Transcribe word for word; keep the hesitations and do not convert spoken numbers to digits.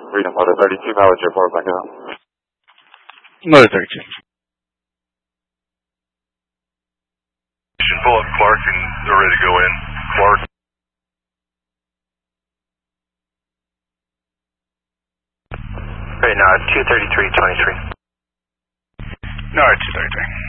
Freedom, Motor thirty-two, mileage report back out. Motor thirty-two. Pull up Clark and they're ready to go in. Clark. Right now, two thirty-three twenty-three. No, two thirty-three.